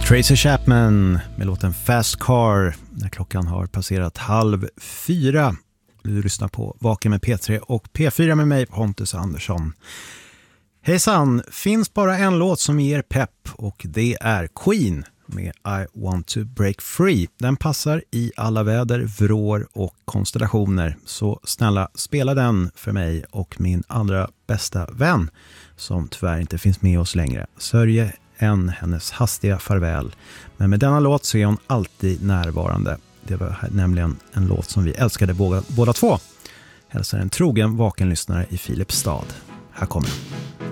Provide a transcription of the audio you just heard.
Tracy Chapman med låten Fast Car när klockan har passerat 3:30. Du lyssnar på Vaken med P3 och P4 med mig, Pontus Andersson. Hejsan, finns bara en låt som ger pepp och det är Queen med I Want to Break Free. Den passar i alla väder, vrår och konstellationer. Så snälla, spela den för mig och min allra bästa vän som tyvärr inte finns med oss längre. Sörje än hennes hastiga farväl. Men med denna låt så är hon alltid närvarande. Det var nämligen en låt som vi älskade båda två. Hälsar en trogen vakenlyssnare i Filipstad. Här kommer den.